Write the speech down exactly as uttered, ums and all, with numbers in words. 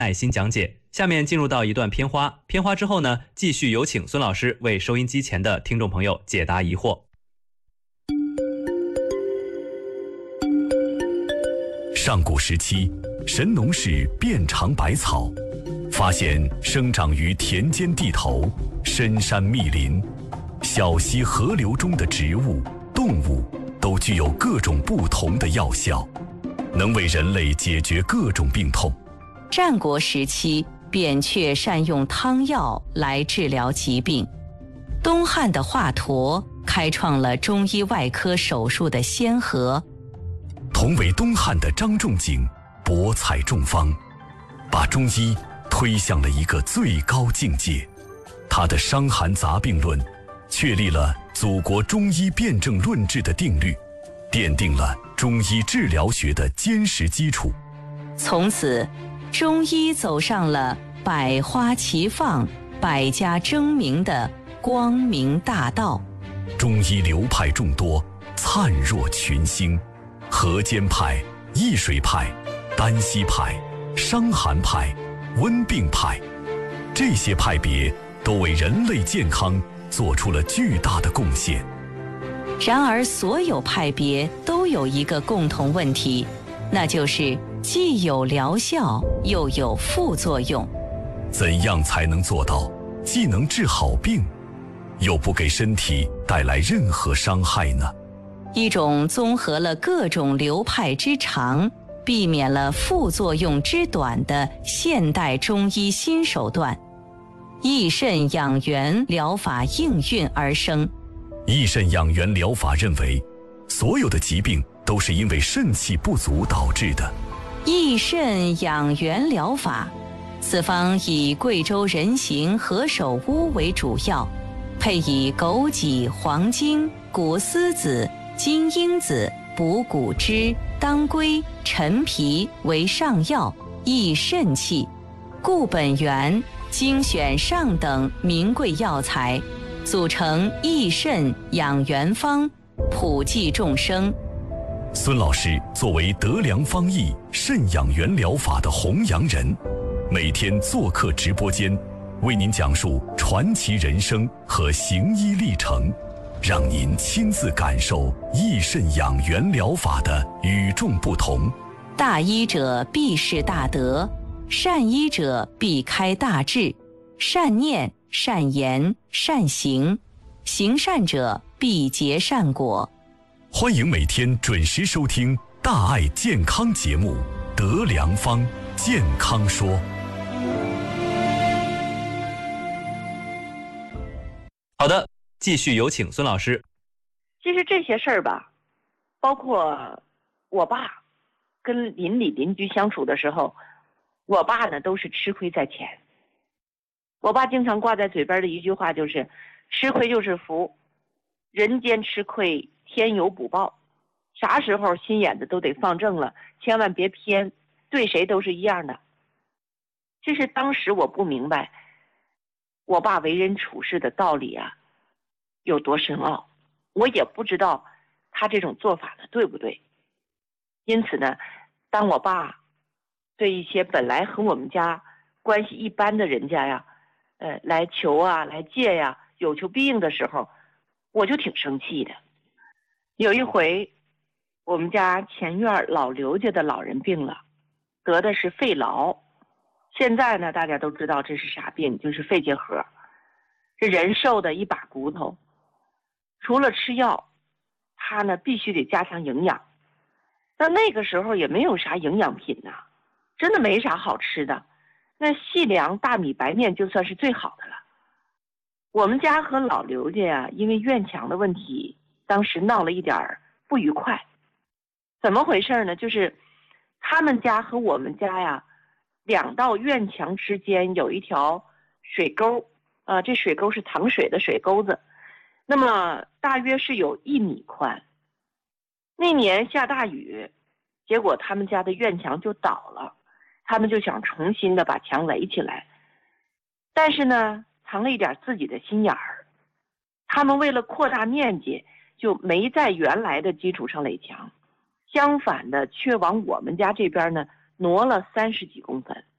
耐心讲解。下面进入到一段片花，片花之后呢，继续有请孙老师为收音机前的听众朋友解答疑惑。 上古时期，神农氏遍尝百草，发现生长于田间地头、深山密林、小溪河流中的植物、动物都具有各种不同的药效，能为人类解决各种病痛。 战国时期，扁鹊善用汤药来治疗疾病。东汉的华佗开创了中医外科手术的先河。 同为东汉的张仲景博采众方，把中医推向了一个最高境界。他的《伤寒杂病论》确立了祖国中医辨证论治的定律，奠定了中医治疗学的坚实基础。 从此，中医走上了百花齐放、百家争鸣的光明大道。 中医流派众多，灿若群星。河间派、易水派、丹溪派、伤寒派、温病派，这些派别都为人类健康做出了巨大的贡献。 然而，所有派别都有一个共同问题，那就是既有疗效，又有副作用。 怎样才能做到既能治好病，又不给身体带来任何伤害呢？ 一种综合了各种流派之长，避免了副作用之短的现代中医新手段——益肾养元疗法应运而生。 益肾养元疗法认为，所有的疾病都是因为肾气不足导致的。 益肾养元疗法，此方以贵州人形何首乌为主要，配以枸杞、黄精、谷丝子、金樱子、补骨脂、当归、陈皮为上药，益肾气。固本源，精选上等名贵药材，组成益肾养元方，普济众生。 孙老师作为德良方益肾养元疗法的弘扬人，每天做客直播间，为您讲述传奇人生和行医历程，让您亲自感受益肾养元疗法的与众不同。 大医者必是大德，善医者必开大智，善念、善言、善行，行善者必结善果。 欢迎每天准时收听大爱健康节目《德良方健康说》。 好的，继续有请孙老师。 其实这些事儿吧，包括我爸跟邻里邻居相处的时候，我爸呢都是吃亏在前。我爸经常挂在嘴边的一句话就是吃亏就是福，人间吃亏天有补报，啥时候心眼子都得放正了，千万别偏，对谁都是一样的。其实当时我不明白我爸为人处事的道理啊有多深奥，我也不知道他这种做法呢对不对。因此呢，当我爸对一些本来和我们家关系一般的人家呀，呃，来求啊，来借呀，有求必应的时候，我就挺生气的。有一回，我们家前院老刘家的老人病了，得的是肺痨。现在呢，大家都知道这是啥病，就是肺结核，这人瘦的一把骨头。除了吃药，他呢必须得加强营养。那那个时候也没有啥营养品呐、啊，真的没啥好吃的。那细粮、大米、白面就算是最好的了。我们家和老刘家呀、啊，因为院墙的问题，当时闹了一点不愉快。怎么回事呢？就是他们家和我们家呀，两道院墙之间有一条水沟，啊、呃，这水沟是藏水的水沟子，那么大约是有一米宽。那年下大雨，结果他们家的院墙就倒了，他们就想重新的把墙围起来，但是呢，藏了一点自己的心眼儿。他们为了扩大面积，就没在原来的基础上垒墙，相反的却往我们家这边呢挪了三十几公分。